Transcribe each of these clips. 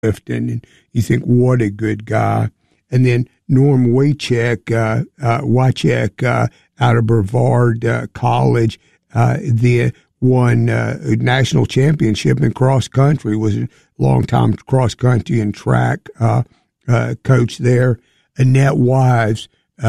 Clifton, and you think, what a good guy. And then Norm Wojcik out of Brevard College, the won a national championship in cross country, was a long-time cross country and track coach there. Annette Wives,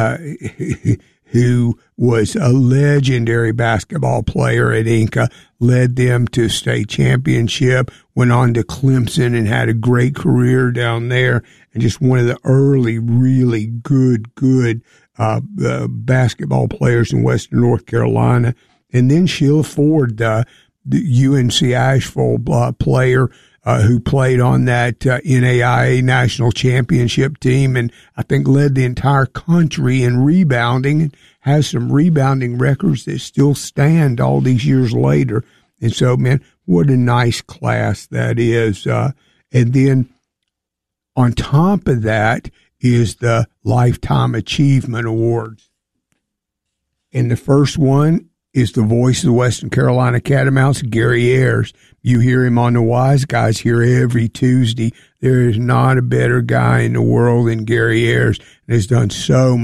who was a legendary basketball player at Inca, led them to state championship, went on to Clemson and had a great career down there, and just one of the early, really good basketball players in Western North Carolina. And then Sheila Ford, the UNC Asheville player, who played on that NAIA national championship team, and I think led the entire country in rebounding, and has some rebounding records that still stand all these years later. And so, man, what a nice class that is. And then on top of that is the Lifetime Achievement Awards. And the first one is the voice of the Western Carolina Catamounts, Gary Ayers. You hear him on the Wise Guys here every Tuesday. There is not a better guy in the world than Gary Ayers, and has done so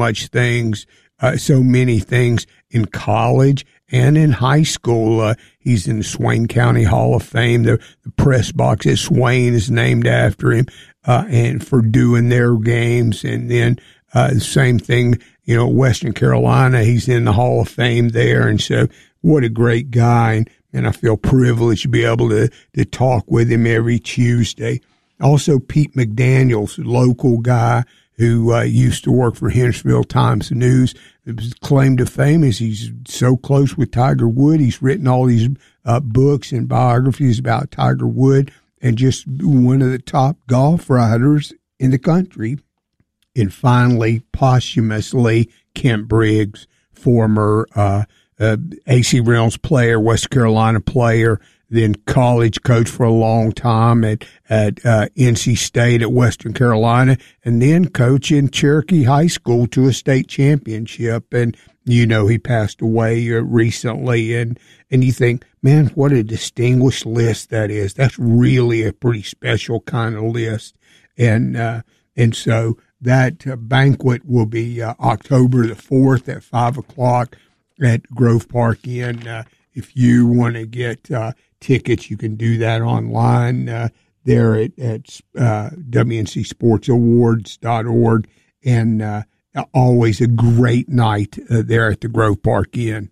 many things in college and in high school. He's in the Swain County Hall of Fame. The press box at Swain is named after him, and for doing their games. And then the same thing, Western Carolina, he's in the Hall of Fame there. And so what a great guy. And I feel privileged to be able to talk with him every Tuesday. Also, Pete McDaniels, local guy who used to work for Hendersonville Times-News. His claim to fame is he's so close with Tiger Woods. He's written all these books and biographies about Tiger Woods, and just one of the top golf writers in the country. And finally, posthumously, Kent Briggs, former AC Reynolds player, West Carolina player, then college coach for a long time at NC State at Western Carolina, and then coach in Cherokee High School to a state championship. And, he passed away recently. And you think, man, what a distinguished list that is. That's really a pretty special kind of list. And so that banquet will be October the 4th at 5:00 at Grove Park Inn. If you want to get tickets, you can do that online there at WNCSportsAwards.org. And always a great night there at the Grove Park Inn.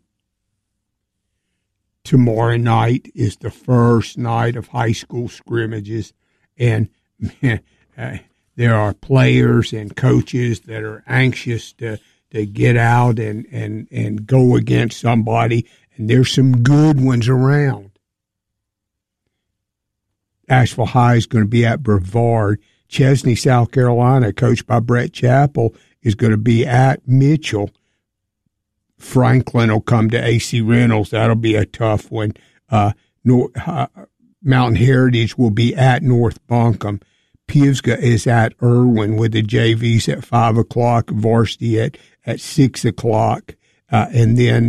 Tomorrow night is the first night of high school scrimmages, and there are players and coaches that are anxious to get out and go against somebody, and there's some good ones around. Asheville High is going to be at Brevard. Chesney, South Carolina, coached by Brett Chappell, is going to be at Mitchell. Franklin will come to AC Reynolds. That'll be a tough one. Mountain Heritage will be at North Buncombe. Pisgah is at Irwin with the JVs at 5:00, varsity at 6:00. And then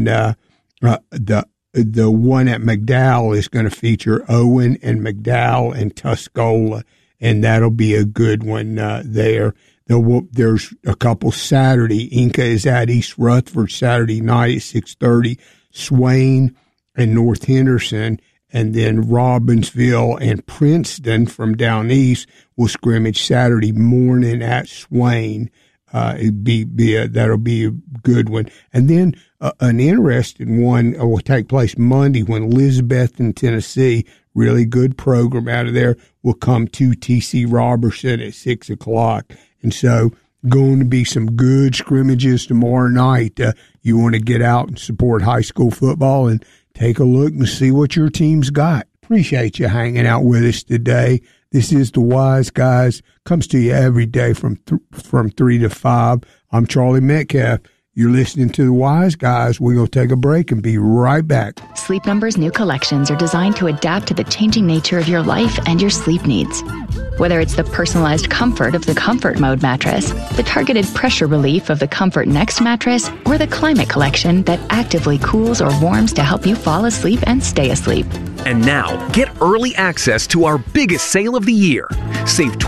the one at McDowell is going to feature Owen and McDowell and Tuscola, and that'll be a good one there. There's a couple Saturday. Inca is at East Rutherford Saturday night at 6:30. Swain and North Henderson, and then Robbinsville and Princeton from down east will scrimmage Saturday morning at Swain. That'll be a good one. And then an interesting one will take place Monday when Elizabethton, Tennessee, really good program out of there, will come to TC Robertson at 6:00. And so going to be some good scrimmages tomorrow night. You want to get out and support high school football and take a look and see what your team's got. Appreciate you hanging out with us today. This is the Wise Guys. Comes to you every day from 3 to 5. I'm Charlie Metcalf. You're listening to The Wise Guys. We're going to take a break and be right back. Sleep Number's new collections are designed to adapt to the changing nature of your life and your sleep needs. Whether it's the personalized comfort of the Comfort Mode mattress, the targeted pressure relief of the Comfort Next mattress, or the Climate Collection that actively cools or warms to help you fall asleep and stay asleep. And now, get early access to our biggest sale of the year. Save